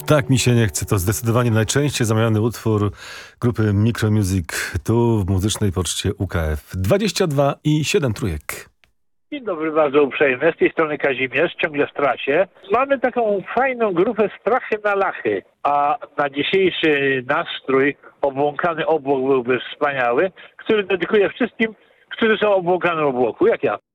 Tak mi się nie chce. To zdecydowanie najczęściej zamawiany utwór grupy Micromusic tu w muzycznej poczcie UKF. 22 i 7 trójek. Dzień dobry, bardzo uprzejmy. Z tej strony Kazimierz, ciągle w trasie. Mamy taką fajną grupę Strachy na Lachy, a na dzisiejszy nastrój obłąkany obłok byłby wspaniały, który dedykuję wszystkim, którzy są obłąkani obłoku, jak ja.